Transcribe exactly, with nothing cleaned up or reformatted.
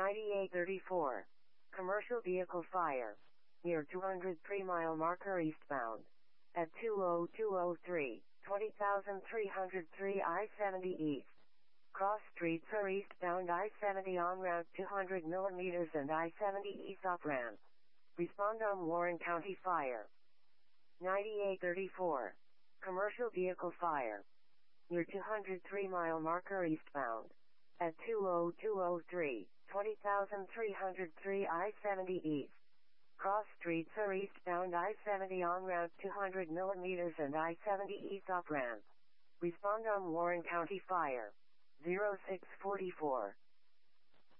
ninety-eight thirty-four. Commercial vehicle fire. Near two hundred three mile marker eastbound. At two oh two oh three, twenty thousand three hundred three I seventy east. Cross streets are eastbound I seventy on route two hundred millimeters and I seventy east off ramp. Respond on Warren County fire. ninety-eight thirty-four. Commercial vehicle fire. Near two hundred three mile marker eastbound. At two oh two oh three, twenty thousand three hundred three I seventy east. Cross streets are eastbound I seventy on route two hundred millimeters and I seventy east off ramp. Respond on Warren County fire. zero six four four.